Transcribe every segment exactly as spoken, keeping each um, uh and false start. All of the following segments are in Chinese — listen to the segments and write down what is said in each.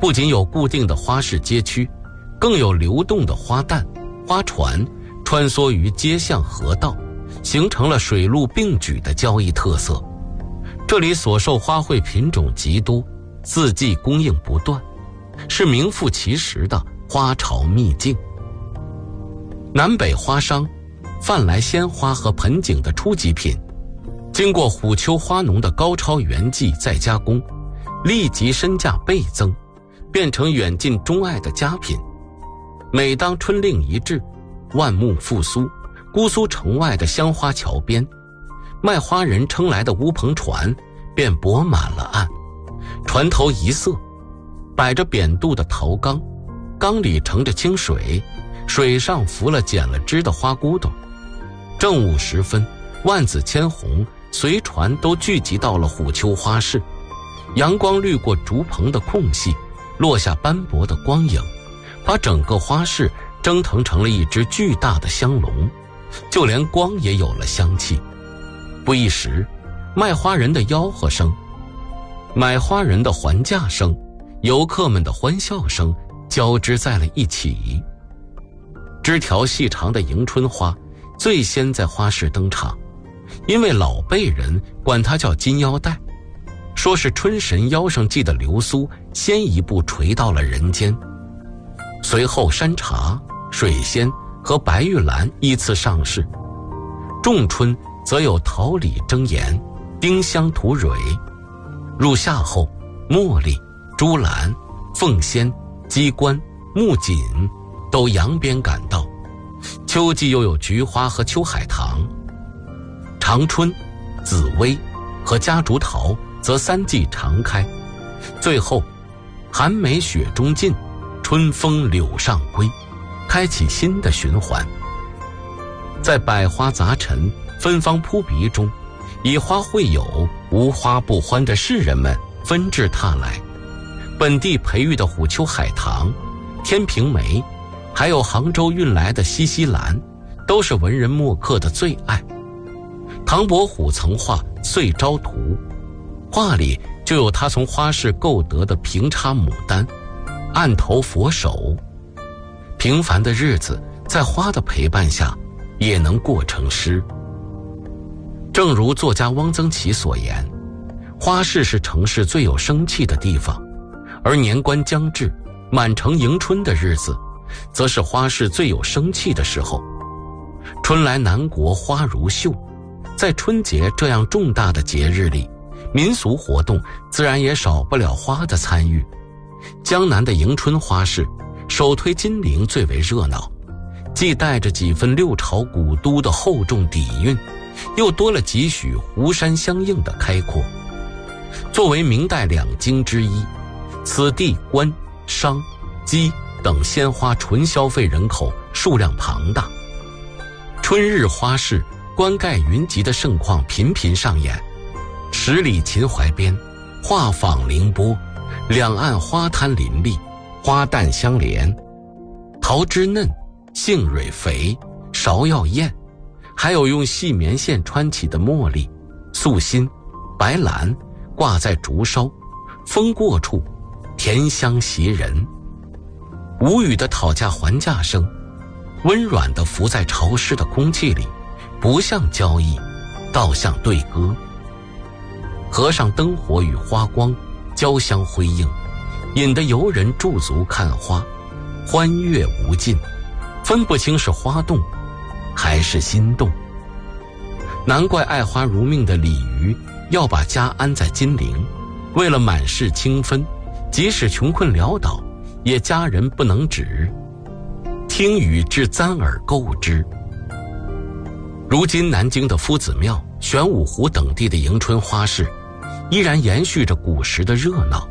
不仅有固定的花市街区，更有流动的花担、花船穿梭于街巷河道，形成了水陆并举的交易特色。这里所售花卉品种极多，四季供应不断，是名副其实的花潮秘境。南北花商贩来鲜花和盆景的初级品，经过虎丘花农的高超园技再加工，立即身价倍增，变成远近中外的佳品。每当春令一至，万木复苏，姑苏城外的香花桥边，卖花人撑来的乌篷船便泊满了岸，船头一色，摆着扁肚的陶缸，缸里盛着清水，水上浮了剪了枝的花骨朵。正午时分，万紫千红随船都聚集到了虎丘花市，阳光掠过竹棚的空隙，落下斑驳的光影，把整个花市蒸腾成了一只巨大的香笼，就连光也有了香气。不一时，卖花人的吆喝声，买花人的还价声，游客们的欢笑声交织在了一起。枝条细长的迎春花最先在花市登场，因为老辈人管它叫金腰带，说是春神腰上系的流苏先一步垂到了人间。随后山茶、水仙和白玉兰依次上市，仲春则有桃李争妍、丁香吐蕊，入夏后茉莉、珠兰、凤仙、鸡冠、木槿都扬鞭赶到，秋季又有菊花和秋海棠，长春、紫薇和夹竹桃则三季常开，最后寒梅雪中尽，春风柳上归，开启新的循环。在百花杂陈、芬芳扑鼻中，以花会友、无花不欢的士人们纷至沓来。本地培育的虎丘海棠、天平梅，还有杭州运来的西西兰，都是文人墨客的最爱。唐伯虎曾画《岁朝图》，画里就有他从花市购得的平插牡丹、案头佛手。平凡的日子在花的陪伴下也能过成诗。正如作家汪曾祺所言，花市是城市最有生气的地方，而年关将至，满城迎春的日子，则是花市最有生气的时候。春来南国花如绣，在春节这样重大的节日里，民俗活动自然也少不了花的参与。江南的迎春花市首推金陵最为热闹，既带着几分六朝古都的厚重底蕴，又多了几许湖山相应的开阔。作为明代两京之一，此地官、商、鸡等鲜花纯消费人口数量庞大。春日花市冠盖云集的盛况频频上演，十里秦淮边，画舫凌波，两岸花滩林立，花旦相连，桃枝嫩，杏蕊肥，芍药艳，还有用细棉线穿起的茉莉、素心、白兰挂在竹梢，风过处甜香袭人。无语的讨价还价声温软地浮在潮湿的空气里，不像交易，倒像对歌。河上灯火与花光交相辉映，引得游人驻足看花，欢悦无尽，分不清是花动还是心动。难怪爱花如命的鲤鱼要把家安在金陵，为了满室清芬，即使穷困潦倒，也家人不能止，听雨至簪耳购之。如今南京的夫子庙、玄武湖等地的迎春花市依然延续着古时的热闹。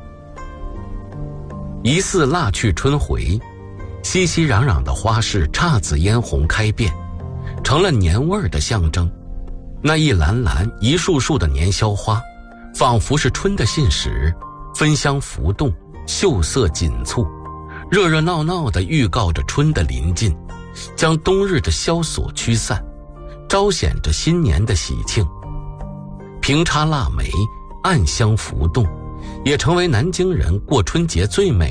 疑似腊去春回，熙熙攘攘的花市姹紫嫣红开遍，成了年味儿的象征。那一篮篮一束束的年宵花，仿佛是春的信使，芬香浮动，秀色紧簇，热热闹闹地预告着春的临近，将冬日的萧索驱散，彰显着新年的喜庆。平插腊梅，暗香浮动，也成为南京人过春节最美